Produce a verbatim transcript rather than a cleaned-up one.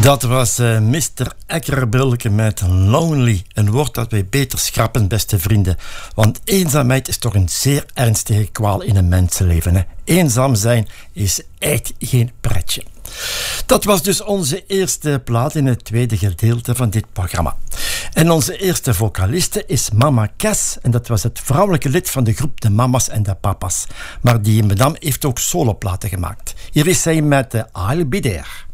Dat was uh, mister Ekkerbulke met Lonely. Een woord dat wij beter schrappen, beste vrienden. Want eenzaamheid is toch een zeer ernstige kwaal in een mensenleven. Hè? Eenzaam zijn is echt geen pretje. Dat was dus onze eerste plaat in het tweede gedeelte van dit programma. En onze eerste vocaliste is Mama Cass. En dat was het vrouwelijke lid van de groep De Mamas en de Papas. Maar die madame heeft ook soloplaten gemaakt. Hier is zij met uh, I'll Be There.